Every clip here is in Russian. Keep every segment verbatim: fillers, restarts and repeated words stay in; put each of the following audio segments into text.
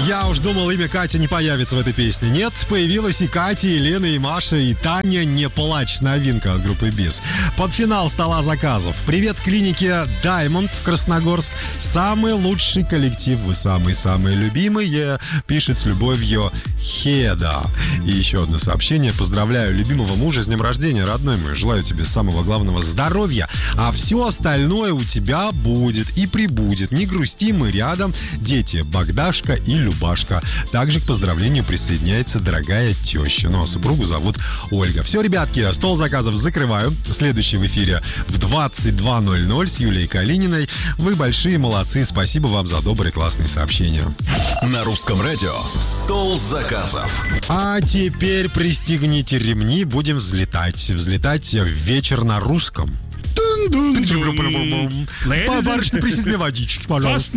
Я уж думал, имя Катя не появится в этой песне. Нет, появилась и Катя, и Лена, и Маша, и Таня. Не плачь, новинка от группы БИС. Под финал стола заказов. Привет клинике Diamond в Красногорск. Самый лучший коллектив, вы самые-самые любимые. Пишет с любовью Хеда. И еще одно сообщение. Поздравляю любимого мужа с днем рождения, родной мой. Желаю тебе самого главного здоровья. А все остальное у тебя будет и прибудет. Не грусти, мы рядом. Дети Богдашка и Любашка. Также к поздравлению присоединяется дорогая теща. Ну, а супругу зовут Ольга. Все, ребятки, стол заказов закрываю. Следующий в эфире в двадцать два ноль ноль с Юлией Калининой. Вы большие молодцы. Спасибо вам за добрые классные сообщения. На русском радио стол заказов. А теперь пристегните ремни. Будем взлетать. Взлетать в вечер на русском. Барышня, присоединяй водички, пожалуйста.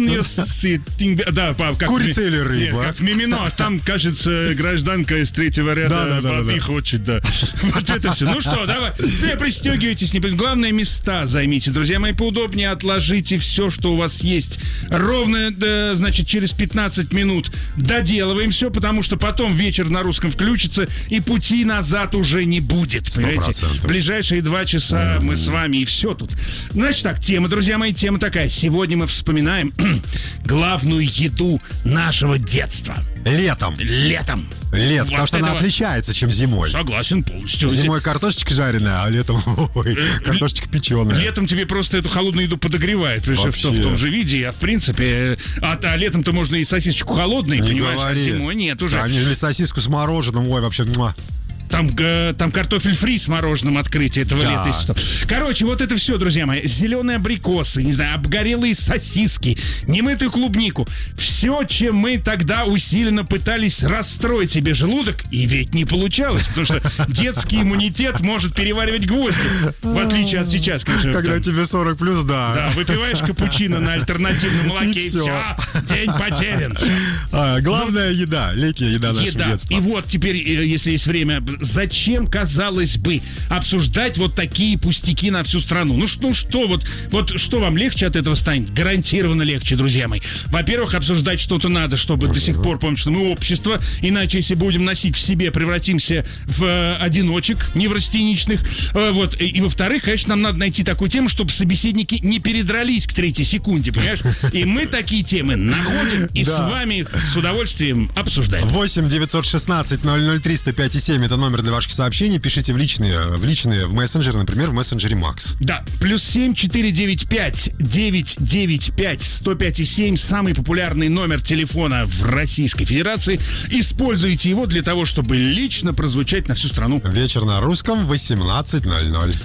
Да, как курица или рыба? Нет, как Мимино, там, кажется, гражданка из третьего ряда воды хочет, да. Вот это все. Ну что, давай, пристегивайтесь, главное, места займите, друзья мои, поудобнее, отложите все, что у вас есть. Ровно, значит, через пятнадцать минут доделываем все, потому что потом вечер на русском включится, и пути назад уже не будет, понимаете? В ближайшие два часа мы с вами, и все тут. Значит так, тема, друзья мои, тема такая. Сегодня мы вспоминаем главную еду нашего детства. Летом. Летом. Лет, вот потому что этого... она отличается, чем зимой. Согласен полностью. Зимой картошечка жареная, а летом ой, картошечка печеная. Летом тебе просто эту холодную еду подогревает, потому что в том же виде, а в принципе, а, а летом-то можно и сосисочку холодной, не понимаешь, говори. А зимой нет уже. Они же сосиску с мороженым, ой, вообще, муа. Там, там картофель фри с мороженым открытие этого да. лета. Что. Короче, вот это все, друзья мои. Зеленые абрикосы, не знаю, обгорелые сосиски, немытую клубнику. Все, чем мы тогда усиленно пытались расстроить себе желудок, и ведь не получалось, потому что детский иммунитет может переваривать гвозди, в отличие от сейчас. Конечно, когда там, тебе сорок плюс, да. Да, выпиваешь капучино на альтернативном молоке, и, и все, день потерян. А, главная ну, еда, летняя еда нашего еда. детства. И вот теперь, если есть время, зачем, казалось бы, обсуждать вот такие пустяки на всю страну? Ну что, что вот, вот что вам легче от этого станет? Гарантированно легче, друзья мои. Во-первых, обсуждать что-то надо, чтобы до сих пор помнить, что мы общество, иначе если будем носить в себе, превратимся в э, одиночек неврастеничных. Э, вот. И, и во-вторых, конечно, нам надо найти такую тему, чтобы собеседники не передрались к третьей секунде, понимаешь? И мы такие темы находим и с вами их с удовольствием обсуждаем. восемь девятьсот шестнадцать ноль ноль три сто пять и семь это номер для ваших сообщений. Пишите в личные, в личные, в мессенджеры, например, в мессенджере Макс. Да, плюс семь четыре девять пять девять девять пять сто пять и семь самый популярный номер телефона в Российской Федерации. Используйте его для того, чтобы лично прозвучать на всю страну. Вечер на русском, восемнадцать ноль ноль.